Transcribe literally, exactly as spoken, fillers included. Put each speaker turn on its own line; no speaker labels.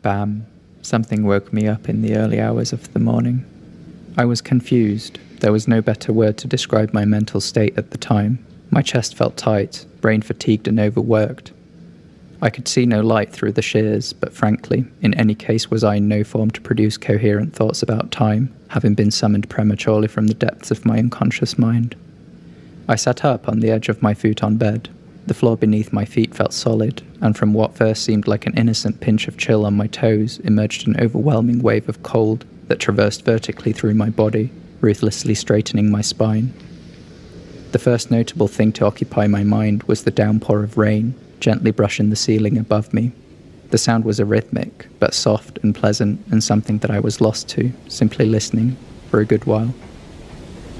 bam, something woke me up in the early hours of the morning. I was confused. There was no better word to describe my mental state at the time. My chest felt tight, brain fatigued and overworked. I could see no light through the shears, but frankly, in any case was I in no form to produce coherent thoughts about time, having been summoned prematurely from the depths of my unconscious mind. I sat up on the edge of my futon bed. The floor beneath my feet felt solid, and from what first seemed like an innocent pinch of chill on my toes emerged an overwhelming wave of cold that traversed vertically through my body, ruthlessly straightening my spine. The first notable thing to occupy my mind was the downpour of rain, gently brushing the ceiling above me. The sound was arrhythmic, but soft and pleasant, and something that I was lost to, simply listening, for a good while.